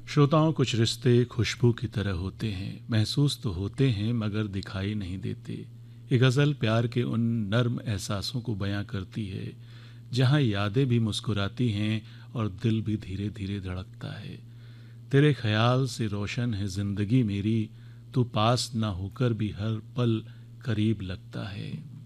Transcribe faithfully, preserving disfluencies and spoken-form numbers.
श्रोताओं, कुछ रिश्ते खुशबू की तरह होते हैं, महसूस तो होते हैं मगर दिखाई नहीं देते। ये गज़ल प्यार के उन नर्म एहसासों को बयां करती है जहां यादें भी मुस्कुराती हैं और दिल भी धीरे धीरे धड़कता है। तेरे ख्याल से रोशन है ज़िंदगी मेरी, तू पास ना होकर भी हर पल करीब लगता है।